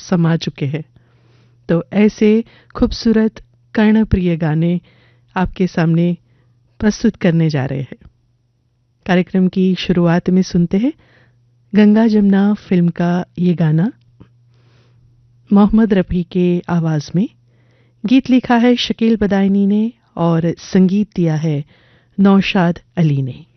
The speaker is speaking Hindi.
समा चुके हैं। तो ऐसे खूबसूरत कर्णप्रिय गाने आपके सामने प्रस्तुत करने जा रहे हैं। कार्यक्रम की शुरुआत में सुनते हैं गंगा जमुना फिल्म का ये गाना मोहम्मद रफ़ी के आवाज़ में। गीत लिखा है शकील बदायनी ने और संगीत दिया है नौशाद अली ने।